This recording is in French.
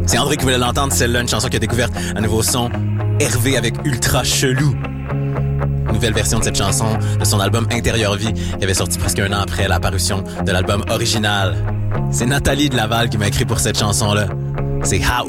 C'est André qui voulait l'entendre, celle-là, une chanson qui a découvert un nouveau son, Hervé avec Ultra Chelou. Nouvelle version de cette chanson de son album Intérieur Vie, qui avait sorti presque un an après la parution de l'album original. C'est Nathalie de Laval qui m'a écrit pour cette chanson-là. C'est How